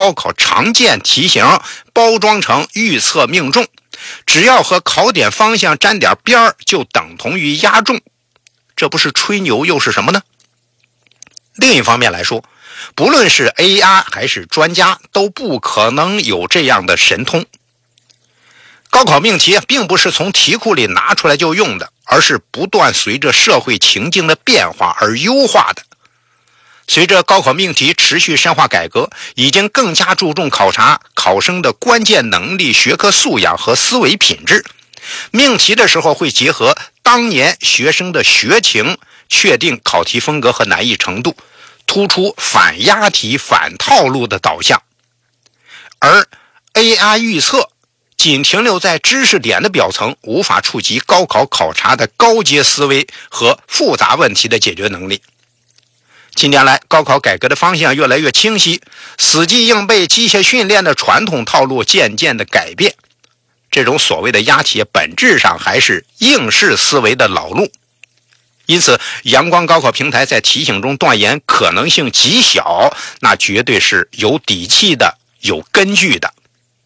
高考常见题型包装成预测命中，只要和考点方向沾点边儿就等同于押中，这不是吹牛又是什么呢？另一方面来说，不论是 AI 还是专家都不可能有这样的神通。高考命题并不是从题库里拿出来就用的，而是不断随着社会情境的变化而优化的。随着高考命题持续深化改革，已经更加注重考察考生的关键能力、学科素养和思维品质。命题的时候会结合当年学生的学情，确定考题风格和难易程度，突出反押题、反套路的导向。而 AI 预测仅停留在知识点的表层，无法触及高考考察的高阶思维和复杂问题的解决能力。近年来，高考改革的方向越来越清晰，死记硬背、机械训练的传统套路渐渐的改变。这种所谓的押题本质上还是应试思维的老路。因此，阳光高考平台在提醒中断言可能性极小，那绝对是有底气的、有根据的。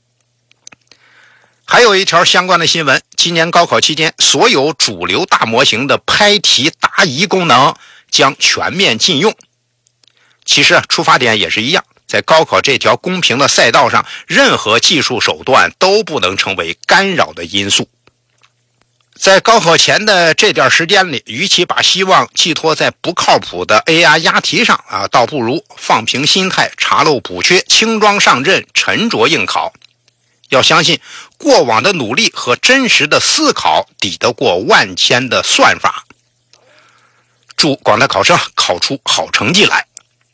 还有一条相关的新闻，今年高考期间，所有主流大模型的拍题答疑功能将全面禁用。其实出发点也是一样，在高考这条公平的赛道上，任何技术手段都不能成为干扰的因素。在高考前的这段时间里，与其把希望寄托在不靠谱的 AI 押题上倒不如放平心态，查漏补缺，轻装上阵，沉着应考。要相信过往的努力和真实的思考抵得过万千的算法。祝广大考生考出好成绩来。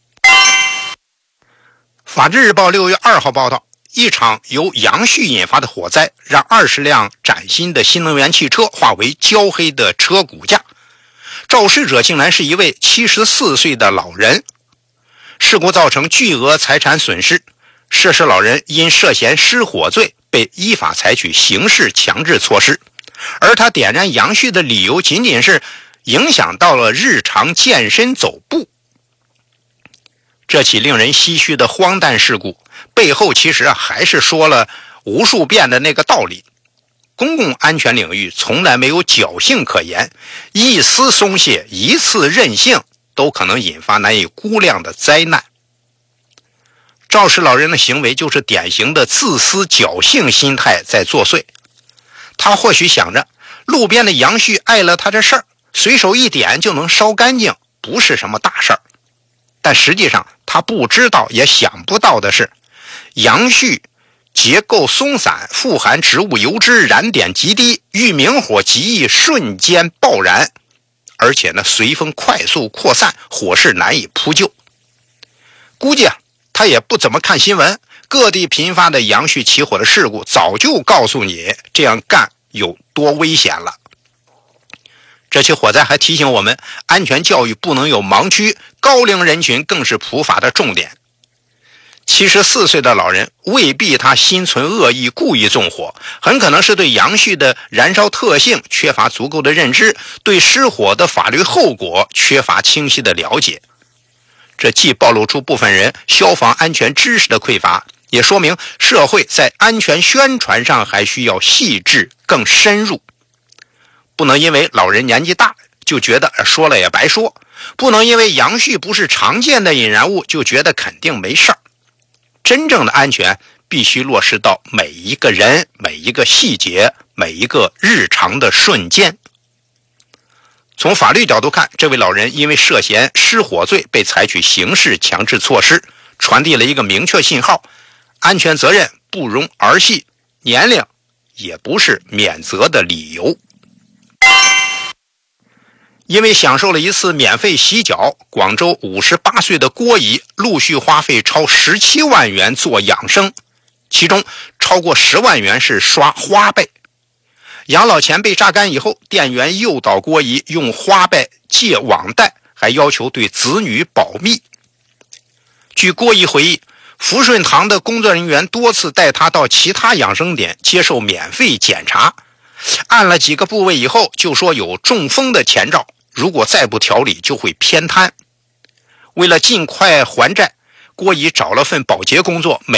法制日报6月2号报道，一场由杨絮引发的火灾让20辆崭新的新能源汽车化为焦黑的车骨架，肇事者竟然是一位74岁的老人。事故造成巨额财产损失，涉事老人因涉嫌失火罪被依法采取刑事强制措施，而他点燃杨絮的理由仅仅是影响到了日常健身走步。这起令人唏嘘的荒诞事故背后其实还是说了无数遍的那个道理，公共安全领域从来没有侥幸可言，一丝松懈，一次任性都可能引发难以估量的灾难。肇事老人的行为就是典型的自私侥幸心态在作祟。他或许想着路边的杨絮碍了他这事儿，随手一点就能烧干净，不是什么大事儿。但实际上他不知道也想不到的是，杨絮结构松散，富含植物油脂，燃点极低，遇明火极易瞬间爆燃，而且随风快速扩散，火势难以扑救。估计他也不怎么看新闻，各地频发的杨絮起火的事故早就告诉你这样干有多危险了。这起火灾还提醒我们，安全教育不能有盲区，高龄人群更是普法的重点。74岁的老人未必他心存恶意故意纵火，很可能是对杨絮的燃烧特性缺乏足够的认知，对失火的法律后果缺乏清晰的了解。这既暴露出部分人消防安全知识的匮乏，也说明社会在安全宣传上还需要细致更深入。不能因为老人年纪大就觉得说了也白说，不能因为杨絮不是常见的引燃物就觉得肯定没事儿。真正的安全必须落实到每一个人、每一个细节、每一个日常的瞬间。从法律角度看，这位老人因为涉嫌失火罪被采取刑事强制措施，传递了一个明确信号：安全责任不容儿戏，年龄也不是免责的理由。因为享受了一次免费洗脚，广州58岁的郭姨陆续花费超17万元做养生，其中超过10万元是刷花呗。养老钱被榨干以后，店员诱导郭姨用花呗借网贷，还要求对子女保密。据郭姨回忆，福顺堂的工作人员多次带她到其他养生点接受免费检查，按了几个部位以后就说有中风的前兆，如果再不调理就会偏瘫。为了尽快还债，郭姨找了份保洁工作，